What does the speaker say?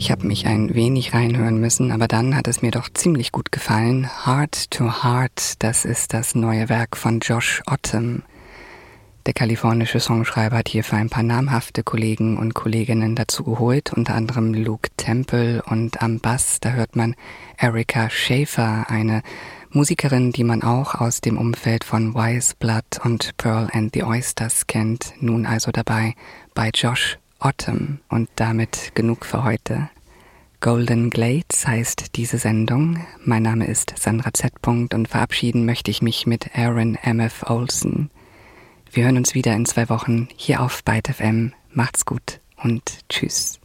Ich habe mich ein wenig reinhören müssen, aber dann hat es mir doch ziemlich gut gefallen. Heart to Heart, das ist das neue Werk von Josh Autumn. Der kalifornische Songschreiber hat hierfür ein paar namhafte Kollegen und Kolleginnen dazu geholt, unter anderem Luke Temple, und am Bass, da hört man Erica Schaefer, eine Musikerin, die man auch aus dem Umfeld von Wise Blood und Pearl and the Oysters kennt, nun also dabei bei Josh Autumn. Und damit genug für heute. Golden Glades heißt diese Sendung. Mein Name ist Sandra Z. und verabschieden möchte ich mich mit Aaron M.F. Olsen. Wir hören uns wieder in 2 Wochen hier auf Byte FM. Macht's gut und tschüss.